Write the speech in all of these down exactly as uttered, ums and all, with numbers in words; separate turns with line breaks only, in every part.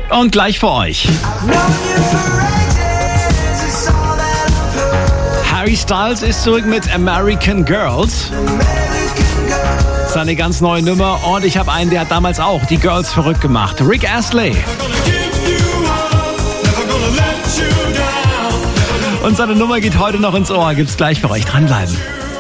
Und gleich für euch. Harry Styles ist zurück mit American Girls. Seine ganz neue Nummer. Und ich habe einen, der hat damals auch die Girls verrückt gemacht. Rick Astley. Und seine Nummer geht heute noch ins Ohr. Gibt's gleich für euch. Dranbleiben.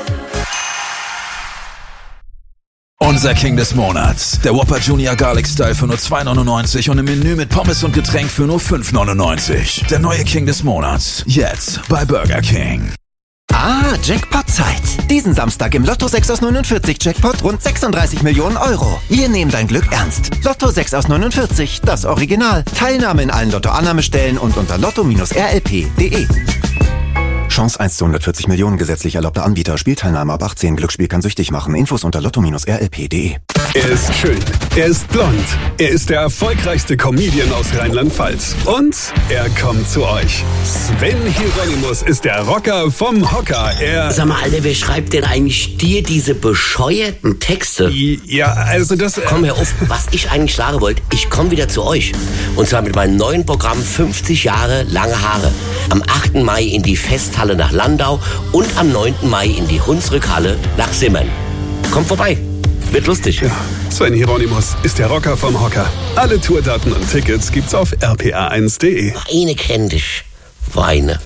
Unser King des Monats. Der Whopper Junior Garlic Style für nur zwei neunundneunzig und im Menü mit Pommes und Getränk für nur fünf neunundneunzig. Der neue King des Monats. Jetzt bei Burger King.
Ah, Jackpot-Zeit. Diesen Samstag im Lotto sechs aus neunundvierzig Jackpot rund sechsunddreißig Millionen Euro. Wir nehmen dein Glück ernst. Lotto sechs aus neunundvierzig, das Original. Teilnahme in allen Lotto-Annahmestellen und unter lotto Bindestrich r l p punkt d e. Chance eins zu hundertvierzig Millionen, gesetzlich erlaubter Anbieter. Spielteilnahme ab achtzehn. Glücksspiel kann süchtig machen. Infos unter lotto Bindestrich r l p punkt d e.
Er ist schön, er ist blond, er ist der erfolgreichste Comedian aus Rheinland-Pfalz. Und er kommt zu euch. Sven Hieronymus ist der Rocker vom Hocker. Er
Sag mal, Alter, wer schreibt denn eigentlich dir diese bescheuerten Texte?
Ja, also das... Äh
Komm, hör auf, was ich eigentlich sagen wollte, ich komme wieder zu euch. Und zwar mit meinem neuen Programm fünfzig Jahre lange Haare. Am achten Mai in die Festhalle nach Landau und am neunten Mai in die Hunsrückhalle nach Simmern. Kommt vorbei. Wird lustig.
Ja, Sven Hieronymus ist der Rocker vom Hocker. Alle Tourdaten und Tickets gibt's auf r p a eins punkt d e.
Weine kenn dich. Weine.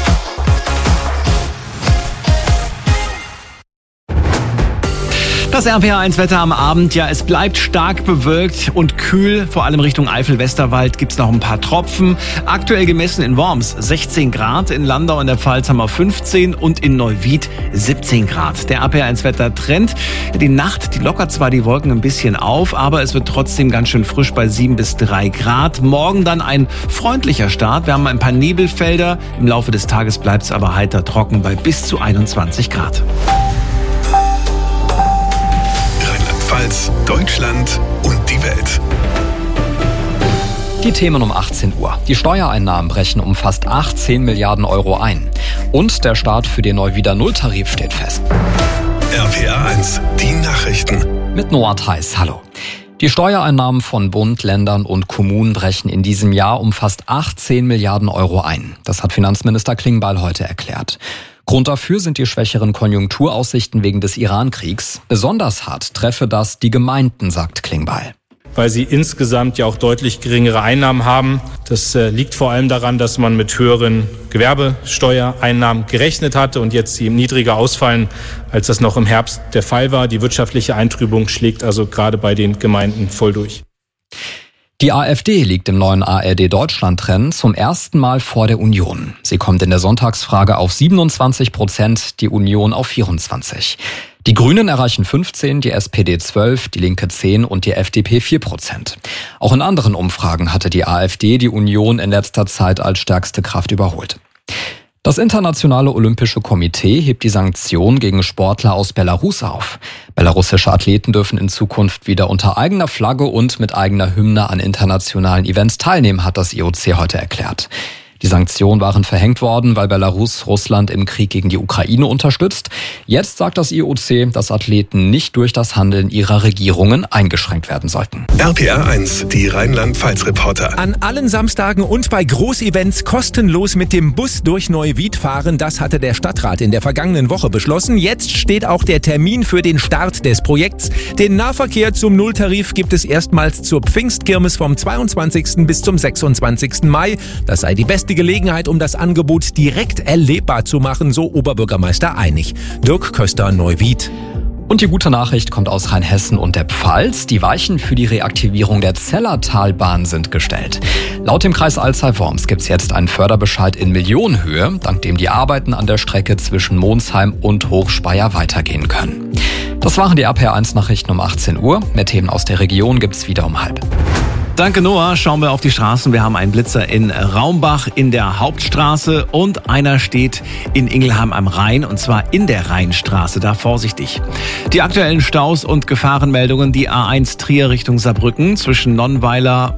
Das R P A eins Wetter am Abend, ja, es bleibt stark bewölkt und kühl. Vor allem Richtung Eifel-Westerwald gibt's noch ein paar Tropfen. Aktuell gemessen in Worms sechzehn Grad, in Landau in der Pfalz haben wir fünfzehn und in Neuwied siebzehn Grad. Der R P A eins Wetter Trend. Die Nacht, die lockert zwar die Wolken ein bisschen auf, aber es wird trotzdem ganz schön frisch bei sieben bis drei Grad. Morgen dann ein freundlicher Start. Wir haben ein paar Nebelfelder. Im Laufe des Tages bleibt's aber heiter trocken bei bis zu einundzwanzig Grad.
Rheinland-Pfalz, Deutschland und die Welt.
Die Themen um achtzehn Uhr. Die Steuereinnahmen brechen um fast achtzehn Milliarden Euro ein. Und der Start für den Neuwieder Nulltarif steht fest.
R P A eins, die Nachrichten.
Mit Noah Theis, hallo. Die Steuereinnahmen von Bund, Ländern und Kommunen brechen in diesem Jahr um fast achtzehn Milliarden Euro ein. Das hat Finanzminister Klingbeil heute erklärt. Grund dafür sind die schwächeren Konjunkturaussichten wegen des Iran-Kriegs. Besonders hart treffe das die Gemeinden, sagt Klingbeil.
Weil sie insgesamt ja auch deutlich geringere Einnahmen haben. Das äh, liegt vor allem daran, dass man mit höheren Gewerbesteuereinnahmen gerechnet hatte und jetzt sie niedriger ausfallen, als das noch im Herbst der Fall war. Die wirtschaftliche Eintrübung schlägt also gerade bei den Gemeinden voll durch.
Die AfD liegt im neuen A R D-Deutschland-Trend zum ersten Mal vor der Union. Sie kommt in der Sonntagsfrage auf siebenundzwanzig Prozent, die Union auf vierundzwanzig. Die Grünen erreichen fünfzehn, die S P D zwölf, die Linke zehn und die F D P vier Prozent. Auch in anderen Umfragen hatte die AfD die Union in letzter Zeit als stärkste Kraft überholt. Das Internationale Olympische Komitee hebt die Sanktionen gegen Sportler aus Belarus auf. Belarussische Athleten dürfen in Zukunft wieder unter eigener Flagge und mit eigener Hymne an internationalen Events teilnehmen, hat das I O C heute erklärt. Die Sanktionen waren verhängt worden, weil Belarus Russland im Krieg gegen die Ukraine unterstützt. Jetzt sagt das I O C, dass Athleten nicht durch das Handeln ihrer Regierungen eingeschränkt werden sollten.
R P A eins, die Rheinland-Pfalz-Reporter.
An allen Samstagen und bei Großevents kostenlos mit dem Bus durch Neuwied fahren, das hatte der Stadtrat in der vergangenen Woche beschlossen. Jetzt steht auch der Termin für den Start des Projekts. Den Nahverkehr zum Nulltarif gibt es erstmals zur Pfingstkirmes vom zweiundzwanzigsten bis zum sechsundzwanzigsten Mai. Das sei die beste Gelegenheit, um das Angebot direkt erlebbar zu machen, so Oberbürgermeister Einig. Dirk Köster, Neuwied.
Und die gute Nachricht kommt aus Rheinhessen und der Pfalz. Die Weichen für die Reaktivierung der Zellertalbahn sind gestellt. Laut dem Kreis Alzey-Worms gibt es jetzt einen Förderbescheid in Millionenhöhe, dank dem die Arbeiten an der Strecke zwischen Monsheim und Hochspeyer weitergehen können. Das waren die R P A eins Nachrichten um achtzehn Uhr. Mehr Themen aus der Region gibt's wieder um halb.
Danke, Noah. Schauen wir auf die Straßen. Wir haben einen Blitzer in Raumbach in der Hauptstraße und einer steht in Ingelheim am Rhein, und zwar in der Rheinstraße. Da vorsichtig. Die aktuellen Staus und Gefahrenmeldungen: die A eins Trier Richtung Saarbrücken zwischen Nonnweiler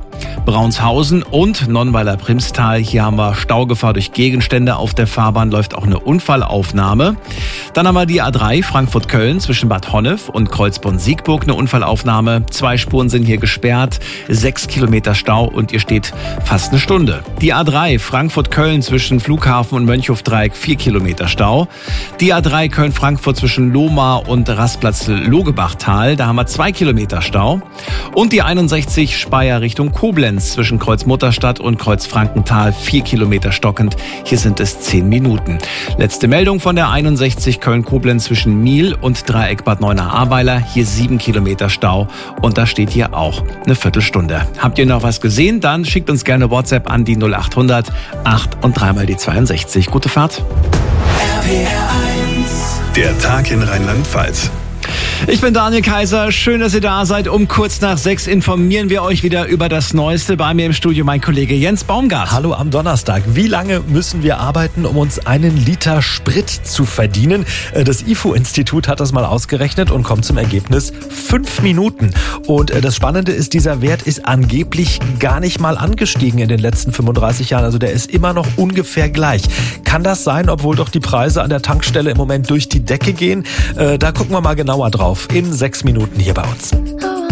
Braunshausen und Nonnweiler-Primstal. Hier haben wir Staugefahr durch Gegenstände. Auf der Fahrbahn läuft auch eine Unfallaufnahme. Dann haben wir die A drei Frankfurt-Köln zwischen Bad Honnef und Kreuzborn-Siegburg. Eine Unfallaufnahme. Zwei Spuren sind hier gesperrt. Sechs Kilometer Stau und ihr steht fast eine Stunde. Die A drei Frankfurt-Köln zwischen Flughafen und Mönchhofdreieck. Vier Kilometer Stau. Die A drei Köln-Frankfurt zwischen Lohmar und Rastplatz Logebachtal. Da haben wir zwei Kilometer Stau. Und die einundsechzig Speyer Richtung Koblenz zwischen Kreuz-Mutterstadt und Kreuz-Frankenthal. Vier Kilometer stockend. Hier sind es zehn Minuten. Letzte Meldung von der einundsechzig Köln-Koblenz zwischen Miel und Dreieck Bad Neuenahr-Ahrweiler. Hier sieben Kilometer Stau. Und da steht hier auch eine Viertelstunde. Habt ihr noch was gesehen? Dann schickt uns gerne WhatsApp an die null acht hundert acht und dreimal die zweiundsechzig. Gute Fahrt.
R P R eins. Der Tag in Rheinland-Pfalz.
Ich bin Daniel Kaiser. Schön, dass ihr da seid. Um kurz nach sechs informieren wir euch wieder über das Neueste. Bei mir im Studio mein Kollege Jens Baumgart.
Hallo am Donnerstag. Wie lange müssen wir arbeiten, um uns einen Liter Sprit zu verdienen? Das I F O-Institut hat das mal ausgerechnet und kommt zum Ergebnis fünf Minuten. Und das Spannende ist, dieser Wert ist angeblich gar nicht mal angestiegen in den letzten fünfunddreißig Jahren. Also der ist immer noch ungefähr gleich. Kann das sein, obwohl doch die Preise an der Tankstelle im Moment durch die Decke gehen? Da gucken wir mal genauer drauf in sechs Minuten hier bei uns.